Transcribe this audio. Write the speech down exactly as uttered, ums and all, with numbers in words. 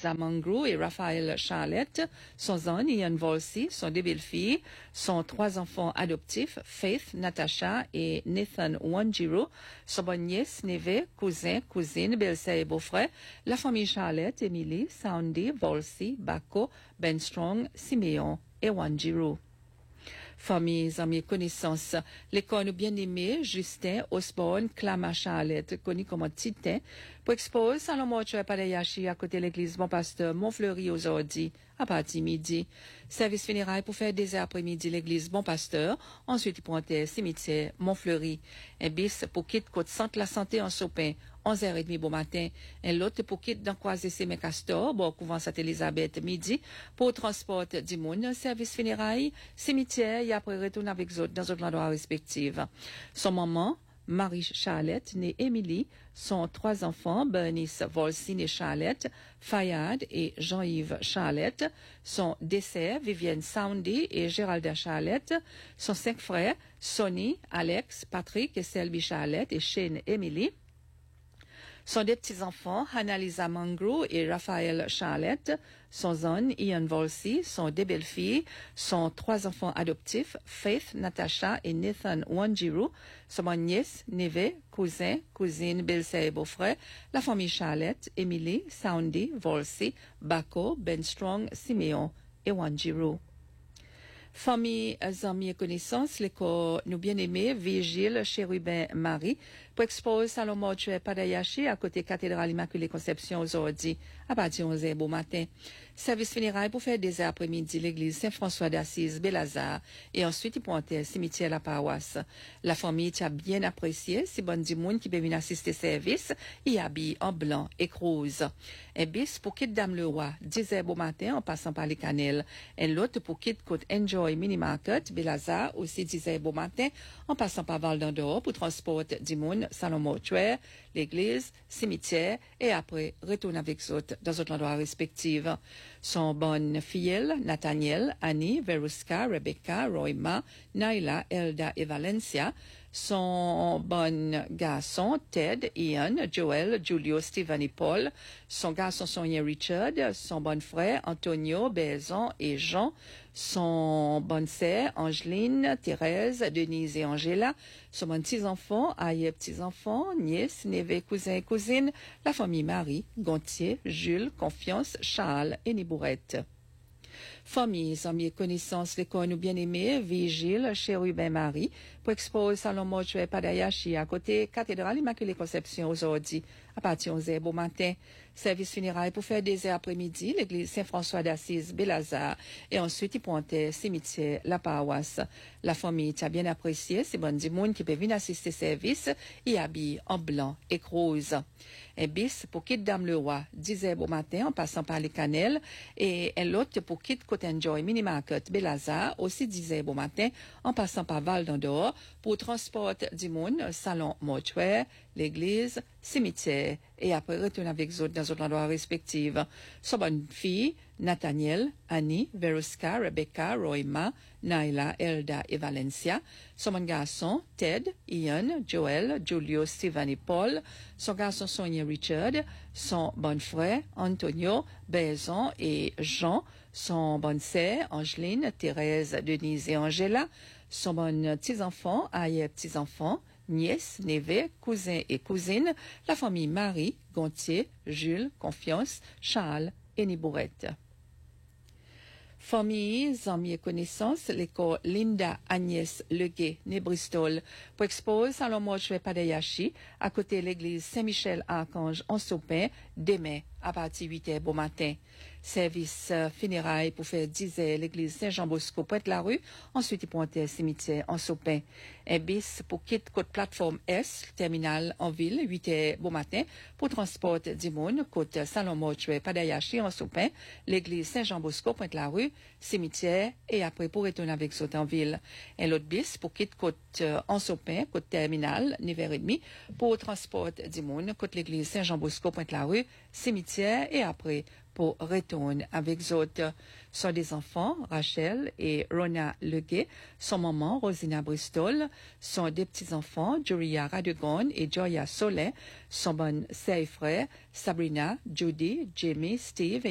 Annalisa Mangrou et Raphaël Charlette, son zone, Ian Volsi, sont deux belles-filles, sont trois enfants adoptifs, Faith, Natasha et Nathan Wanjiru, son bonne nièce, neveu, cousin, cousine, belle-sœur et beau-frère, la famille Charlette, Emily, Sandy, Volsi, Bako, Ben Strong, Simeon et Wanjiru. Famille, amis, connaissances, l'école bien-aimé, Justin, Osborne, Clama Charlotte, connu comme Titin, pour exposer Salon Mortuaire Padayashi à côté de l'église Bon Pasteur Montfleury aujourd'hui, à partir midi. Service funéraire pour faire des après-midi l'église Bon Pasteur, ensuite pour un cimetière Montfleury. Un bis pour quitter côte centre la santé en Sopin, onze heures trente bon matin. Un l'autre pour quitter dans Croisé Sémé Castor, bon couvent Sainte-Élisabeth midi, pour transport du monde, service funéraire, cimetière, et après retourner avec eux dans autres endroits respectifs. Son maman, Marie Charlotte, née Émilie, son trois enfants, Bernice Volsi, née Charlotte, Fayad et Jean-Yves Charlotte, son décès, Vivienne Soundy et Géralda Charlotte, son cinq frères, Sonny, Alex, Patrick et Selby Charlotte et Shane Emily, sont des petits-enfants, Annalisa Mangrou et Raphaël Charlette, son zone, Ian Volsi, sont des belles-filles, sont trois enfants adoptifs, Faith, Natasha et Nathan Wanjiru, sont mon nièce, neveu, cousin, cousine, belle-sœur et beau-frère, la famille Charlette, Emily, Soundy, Volsi, Bako, Ben Strong, Simeon et Wanjiru. Famille, amis et connaissances, l'école nous bien-aimés, Vigile, Chérubin, Marie, pour exposer Salon Mortuaire Padayashi à côté cathédrale Immaculée Conception aujourd'hui, à partir de onze heures bon matin. Service funéraire pour faire des après-midi l'église Saint-François d'Assise, Belazar, et ensuite pour entrer cimetière la paroisse. La famille t'a bien apprécié, si bonne du monde qui peut venir assister service, y habille en blanc et rose. Un bis pour quitte Dame le Roi, dix heures bon matin en passant par les Canelles. Un l'autre pour quitte côte Enjoy Mini Market, Belazar, aussi dix heures bon matin en passant par Val d'Andorre pour transport du monde, salon mortuaire, l'église, cimetière, et après retourne avec autres dans autres endroits respectifs. Son bonne filleule, Nathaniel, Annie, Veruska, Rebecca, Roima, Naila, Elda et Valencia. Son bon garçon, Ted, Ian, Joel, Julio, Stephen et Paul. Son garçon, Sonia Richard. Son bon frère, Antonio, Bézon et Jean. Son bonne sœur, Angeline, Thérèse, Denise et Angela. Son bon petits-enfants, aïe petits-enfants, nièces, neveux, cousins et cousines. La famille Marie, Gontier, Jules, Confiance, Charles et Nibourette. Famille, amis et connaissances, l'école nous bien-aimés, Vigile, Chérubin Marie, pour exposer Salon Mortuaire Padayashi à côté cathédrale Immaculée Conception aujourd'hui, à partir de onze heures bon matin. Service funéraire pour faire des heures après-midi, l'église Saint-François d'Assise, Belazar, et ensuite, il pointait cimetière, la paroisse. La famille t'a bien apprécié, c'est bon du monde qui peut venir assister service, y habille en blanc et rose. Un bis pour quitte Dame le Roi, dix heures bon matin en passant par les Canelles, et un lot pour quitte Côte Enjoy Mini Market, Belazar, aussi dix heures bon matin en passant par Val d'Andorre pour transport du monde, salon mortuaire, l'église, cimetière, et après retourner avec eux dans d'autres endroits respectifs. Son bonne fille, Nathaniel, Annie, Veruska, Rebecca, Roima, Naila, Elda et Valencia. Son bon garçon, Ted, Ian, Joel, Julio, Stephen et Paul. Son garçon, Sonia Richard. Son bon frère, Antonio, Bézon et Jean. Son bonne sœur, Angeline, Thérèse, Denise et Angela. Son bon petits-enfants, aïe petits-enfants, nièces, neveux, cousins et cousines, la famille Marie, Gontier, Jules, Confiance, Charles et Nibourette. Famille, amis et connaissances, l'école Linda Agnès Leguet, né Bristol, pour exposer Salon Mortuaire Padayashi, à côté de l'église Saint-Michel-Archange en Sopin, demain, à partir de huit heures bon matin. Service euh, funérailles pour faire dix heures l'église Saint-Jean-Bosco, Pointe-la-Rue, ensuite il pointe le cimetière en Sopin. Un bis pour quitte côte plateforme S, terminal en ville, huit heures bon matin, pour transport du monde, côte Salon Mortuaire Padayashi en Sopin, l'église Saint-Jean-Bosco, Pointe-la-Rue, cimetière, et après pour retourner avec saut en ville. Un autre bis pour quitte côte euh, en Sopin, côte terminal, neuf heures trente, pour transport du monde, côte l'église Saint-Jean-Bosco, Pointe-la-Rue, cimetière, et après pour retourner avec autres. Sont des enfants, Rachel et Rona Leguet, son maman, Rosina Bristol, sont des petits-enfants, Julia Radegon et Joya Solet, son bonne sœur et frère, Sabrina, Judy, Jamie, Steve et